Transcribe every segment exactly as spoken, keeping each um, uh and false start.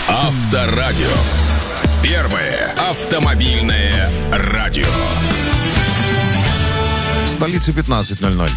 Авторадио. Первое автомобильное радио. В столице пятнадцать ноль ноль.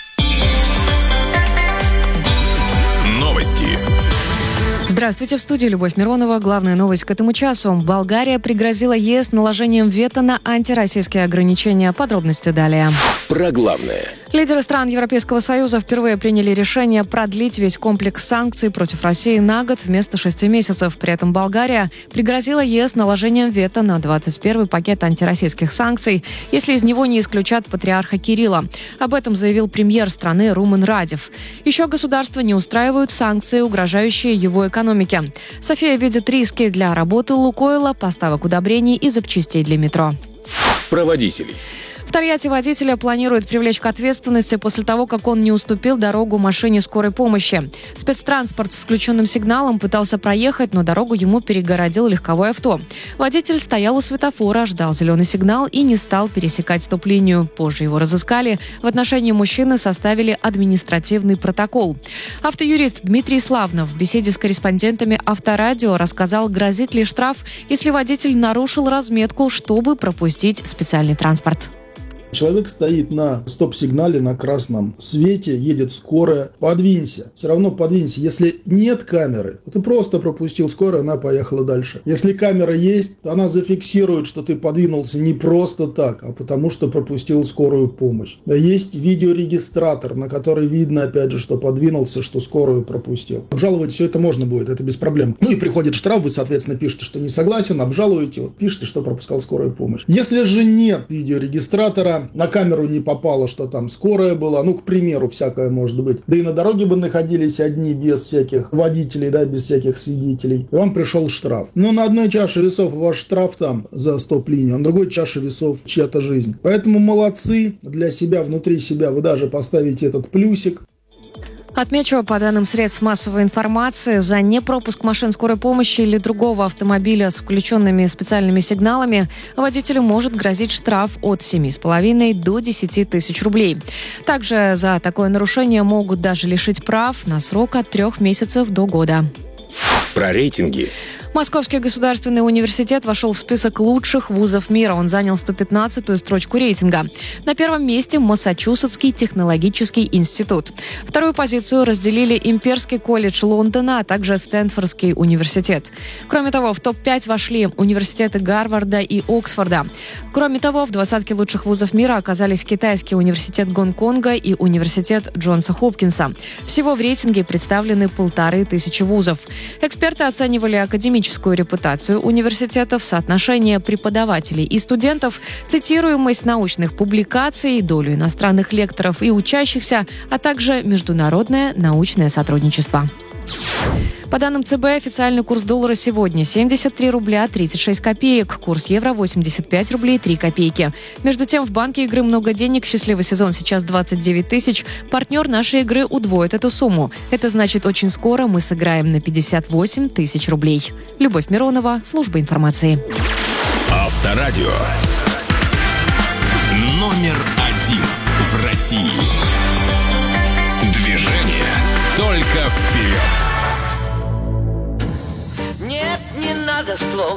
Новости. Здравствуйте, в студии Любовь Миронова. Главная новость к этому часу. Болгария пригрозила ЕС наложением вето на антироссийские ограничения. Подробности далее. Про главное. Лидеры стран Европейского Союза впервые приняли решение продлить весь комплекс санкций против России на год вместо шести месяцев. При этом Болгария пригрозила ЕС наложением вето на двадцать первый пакет антироссийских санкций, если из него не исключат патриарха Кирилла. Об этом заявил премьер страны Румен Радев. Еще государства не устраивают санкции, угрожающие его экономике. София видит риски для работы Лукойла, поставок удобрений и запчастей для метро. Про водителей. В Тольятти водителя планируют привлечь к ответственности после того, как он не уступил дорогу машине скорой помощи. Спецтранспорт с включенным сигналом пытался проехать, но дорогу ему перегородил легковое авто. Водитель стоял у светофора, ждал зеленый сигнал и не стал пересекать стоп-линию. Позже его разыскали. В отношении мужчины составили административный протокол. Автоюрист Дмитрий Славнов в беседе с корреспондентами Авторадио рассказал, грозит ли штраф, если водитель нарушил разметку, чтобы пропустить специальный транспорт. Человек стоит на стоп-сигнале, на красном свете, едет скорая. Подвинься. Все равно подвинься. Если нет камеры, то ты просто пропустил скорую, она поехала дальше. Если камера есть, то она зафиксирует, что ты подвинулся не просто так, а потому что пропустил скорую помощь. Да, есть видеорегистратор, на который видно, опять же, что подвинулся, что скорую пропустил. Обжаловать все это можно будет, это без проблем. Ну и приходит штраф, вы, соответственно, пишете, что не согласен, обжалуете, вот пишите, что пропускал скорую помощь. Если же нет видеорегистратора, на камеру не попало, что там скорая была, ну, к примеру, всякое может быть. Да и на дороге бы находились одни, без всяких водителей, да, без всяких свидетелей. И вам пришел штраф. Но на одной чаше весов ваш штраф там за стоп-линию, а на другой чаше весов чья-то жизнь. Поэтому молодцы, для себя, внутри себя вы даже поставите этот плюсик. Отмечу, по данным средств массовой информации, за непропуск машин скорой помощи или другого автомобиля с включенными специальными сигналами водителю может грозить штраф от семи с половиной до десяти тысяч рублей. Также за такое нарушение могут даже лишить прав на срок от трех месяцев до года. Про рейтинги. Московский государственный университет вошел в список лучших вузов мира. Он занял сто пятнадцатую строчку рейтинга. На первом месте Массачусетский технологический институт. Вторую позицию разделили Имперский колледж Лондона, а также Стэнфордский университет. Кроме того, в топ пять вошли университеты Гарварда и Оксфорда. Кроме того, в двадцатке лучших вузов мира оказались Китайский университет Гонконга и университет Джонса Хопкинса. Всего в рейтинге представлены полторы тысячи вузов. Эксперты оценивали академическую репутацию университетов, соотношение преподавателей и студентов, цитируемость научных публикаций, долю иностранных лекторов и учащихся, а также международное научное сотрудничество. По данным ЦБ, официальный курс доллара сегодня семьдесят три рубля тридцать шесть копеек, курс евро восемьдесят пять рублей три копейки. Между тем, в банке игры «Много денег» счастливый сезон сейчас двадцать девять тысяч. Партнер нашей игры удвоит эту сумму. Это значит, очень скоро мы сыграем на пятьдесят восемь тысяч рублей. Любовь Миронова, служба информации. Авторадио. Номер один в России. Движение только вперед. Нет, не надо слов.